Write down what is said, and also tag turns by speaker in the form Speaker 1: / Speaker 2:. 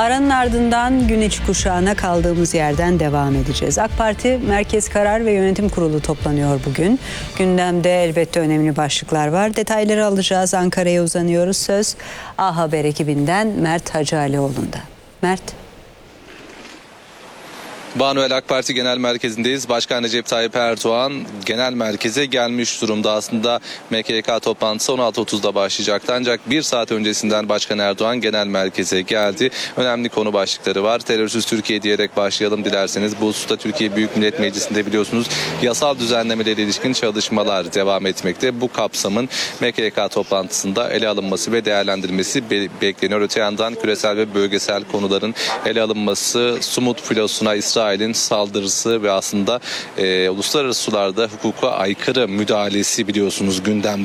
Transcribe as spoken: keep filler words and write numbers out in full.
Speaker 1: Aranın ardından gün içi kuşağına kaldığımız yerden devam edeceğiz. AK Parti Merkez Karar ve Yönetim Kurulu toplanıyor bugün. Gündemde elbette önemli başlıklar var. Detayları alacağız. Ankara'ya uzanıyoruz. Söz A Haber ekibinden Mert Hacıalioğlu'nda. Mert.
Speaker 2: Banuel AK Parti Genel Merkezi'ndeyiz. Başkan Recep Tayyip Erdoğan genel merkeze gelmiş durumda. Aslında M K Y K toplantısı on altı otuzda başlayacaktı. Ancak bir saat öncesinden Başkan Erdoğan genel merkeze geldi. Önemli konu başlıkları var. Terörsüz Türkiye diyerek başlayalım dilerseniz. Bu hususta Türkiye Büyük Millet Meclisi'nde biliyorsunuz yasal düzenlemelere ilişkin çalışmalar devam etmekte. Bu kapsamın M K Y K toplantısında ele alınması ve değerlendirilmesi be- bekleniyor. Öte yandan küresel ve bölgesel konuların ele alınması, Sumut filosuna İsrail İsrail'in saldırısı ve aslında e, uluslararası sularda hukuka aykırı müdahalesi biliyorsunuz gündemde.